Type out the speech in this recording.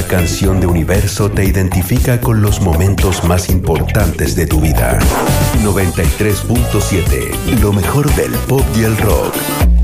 canción de Universo te identifica con los momentos más importantes de tu vida. 93.7, lo mejor del pop y el rock.